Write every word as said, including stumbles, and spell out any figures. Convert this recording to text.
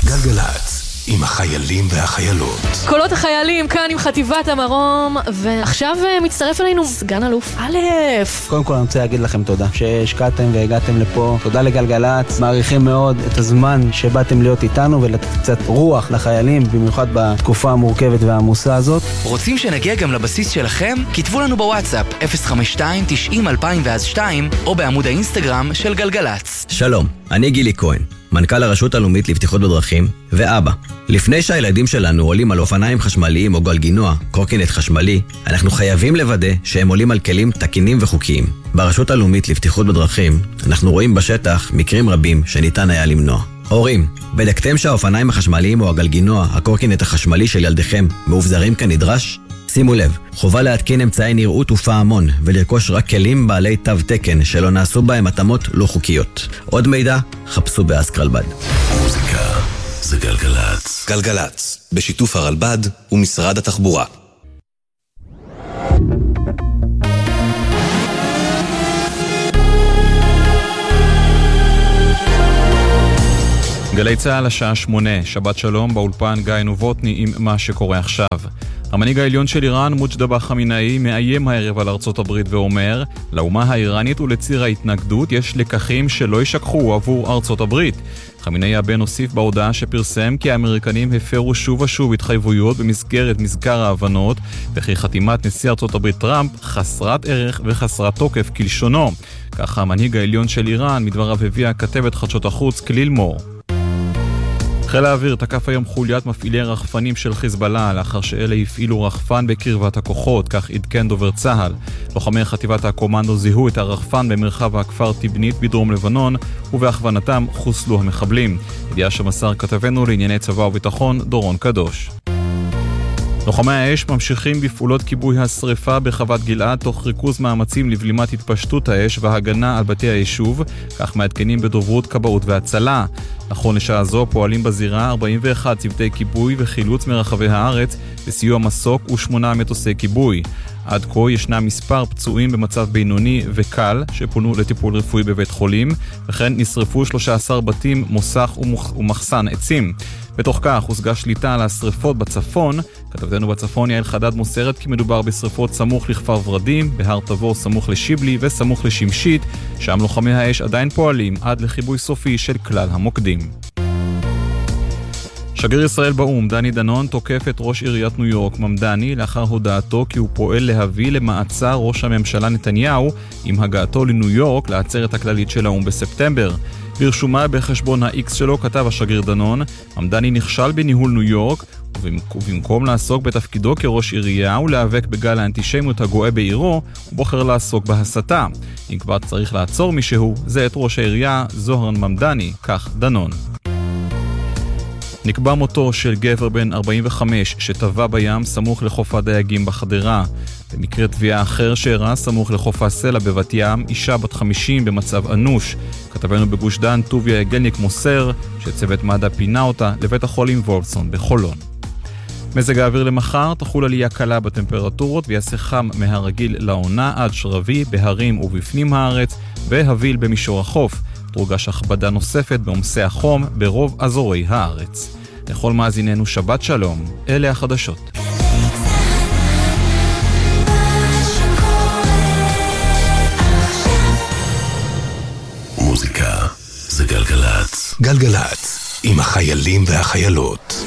גלגלת, עם החיילים והחיילות. קולות החיילים כאן עם חטיבת המרום, ועכשיו מצטרף אלינו סגן אלוף א'. קודם כל אני רוצה להגיד לכם תודה שהשקעתם והגעתם לפה. תודה לגלגלת, מעריכים מאוד את הזמן שבאתם להיות איתנו ולתת קצת רוח לחיילים, במיוחד בתקופה המורכבת והעמוסה הזאת. רוצים שנגיע גם לבסיס שלכם? כתבו לנו בוואטסאפ אפס חמש שתיים תשעים אלפיים ואז שתיים או בעמוד האינסטגרם של גלגלץ. שלום, אני גילי כהן, מנכ"ל הרשות הלאומית לבטיחות בדרכים ואבא. לפני שהילדים שלנו עולים על אופניים חשמליים או גלגינוע, קורקינט חשמלי, אנחנו חייבים לוודא שהם עולים על כלים תקינים וחוקיים. ברשות הלאומית לבטיחות בדרכים, אנחנו רואים בשטח מקרים רבים שניתן היה למנוע. הורים, בדקתם שהאופניים החשמליים או הגלגינוע, הקורקינט החשמלי של ילדיכם מאובזרים כנדרש? שימו לב, חובה להתקין אמצעי נראות ופעמון ולרכוש רק כלים בעלי תו תקן שלא נעשו בהם התאמות לא חוקיות. עוד מידע, חפשו באסקרלבד. מוזיקה זה גלגלת. גלגלת, בשיתוף הרלב"ד ומשרד התחבורה. גלי צהל השעה שמונה, שבת שלום, באולפן גיא נובוטני עם מה שקורה עכשיו. המנהיג העליון של איראן, מוג'תבא חמינאי, מאיים הערב על ארצות הברית ואומר, לאומה האיראנית ולציר ההתנגדות יש לקחים שלא ישכחו עבור ארצות הברית. חמינאי הבן הוסיף בהודעה שפרסם כי האמריקנים הפרו שוב ושוב התחייבויות במסגרת מזכר ההבנות, וכי חתימת נשיא ארצות הברית טראמפ חסרת ערך וחסרת תוקף כלשונו. ככה המנהיג העליון של איראן מדבריו הביאה כתבת חדשות החוץ כליל מור. חיל האוויר תקף היום חוליית מפעילי רחפנים של חיזבאללה לאחר שאלה הפעילו רחפן בקרבת הכוחות, כך עדכן דובר צה"ל. לוחמי חטיבת הקומנדו זיהו את הרחפן במרחב הכפר טיבנית בדרום לבנון, ובהכוונתם חוסלו המחבלים. ידיעה שמסר כתבנו לענייני צבא וביטחון דורון קדוש. לוחמי האש ממשיכים בפעולות כיבוי השריפה בחוות גלעד תוך ריכוז מאמצים לבלימת התפשטות האש והגנה על בתי היישוב, כך מעדכנים בדוברות כבאות והצלה. נכון לשעה זו פועלים בזירה ארבעים ואחד צוותי כיבוי וחילוץ מרחבי הארץ בסיוע מסוק ושמונה מטוסי כיבוי. עד כה ישנם מספר פצועים במצב בינוני וקל שפונו לטיפול רפואי בבית חולים, וכן נשרפו שלושה עשר בתים, מוסך ומחסן עצים. בתוך כך הושגה שליטה על השריפות בצפון. כתבתנו בצפון יעל חדד מוסרת כי מדובר בשריפות סמוך לכפר ורדים, בהר תבור סמוך לשיבלי וסמוך לשמשית, שם לוחמי האש עדיין פועלים עד לחיבוי סופי של כלל המוקדים. שגריר ישראל באום דני דנון תוקף את ראש עיריית ניו יורק ממדני לאחר הודעתו כי הוא פועל להביא למעצר ראש הממשלה נתניהו עם הגעתו לניו יורק לעצרת הכללית של האום בספטמבר. ברשומה בחשבון ה-X שלו כתב השגריר דנון, ממדני נכשל בניהול ניו יורק ובמקום לעסוק בתפקידו כראש עירייה ולהיאבק בגל האנטישמיות הגואה בעירו, הוא בוחר לעסוק בהסתה. אם כבר צריך לעצור מישהו, זה את ראש העירייה זוהרן ממדני, כך דנון. נקבע מותו של גבר בן ארבעים וחמש שטבע בים סמוך לחוף הדייגים בחדרה. במקרה תביעה אחר שאירע סמוך לחוף הסלע בבת ים, אישה בת חמישים במצב אנוש. כתבנו בגוש דן טוביה גלניק מוסר שצוות מד"א פינה אותה לבית החולים וולפסון בחולון. מזג האוויר למחר תחול עלייה קלה בטמפרטורות ויעשה חם מהרגיל לעונה עד שרבי בהרים ובפנים הארץ והביל במישור החוף. תורגש הכבדה נוספת בעומסי החום ברוב אזורי הארץ. לכל מאזיננו שבת שלום, אלה החדשות. מוזיקה זה גלגלת. גלגלת, עם החיילים והחיילות.